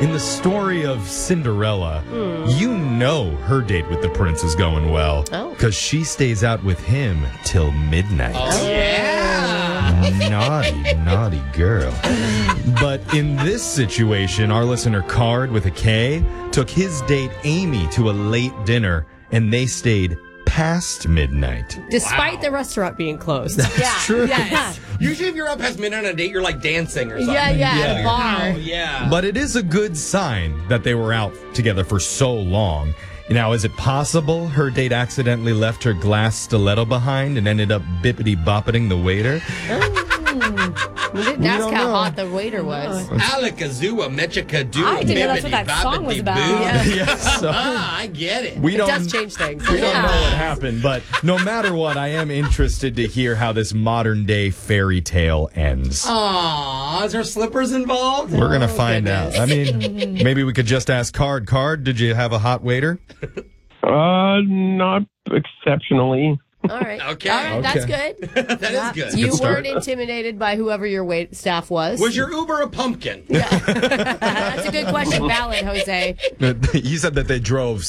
In the story of Cinderella, you know her date with the prince is going well. Because she stays out with him till midnight. Oh, yeah. Naughty girl. But in this situation, our listener Card with a K took his date Amy to a late dinner, and they stayed past midnight. Despite the restaurant being closed. That's true. Yeah. Usually if you're up past midnight on a date, you're like dancing or something. Yeah, bar. Oh, yeah. But it is a good sign that they were out together for so long. Now, is it possible her date accidentally left her glass stiletto behind and ended up bippity-boppeting the waiter? We didn't ask how hot the waiter was. Alakazoo, Mechakadoo, I didn't know that's what that song was about. I get it. It does change things. We don't know what happened, but no matter what, I am interested to hear how this modern-day fairy tale ends. Aw, is there slippers involved? We're going to find out. I mean, maybe we could just ask Card. Card, did you have a hot waiter? Not exceptionally. All right. Okay. All right, that's good. That is good. You Good start. weren't intimidated by whoever your wait staff was. Was your Uber a pumpkin? That's a good question. Valid, Jose. You said that they drove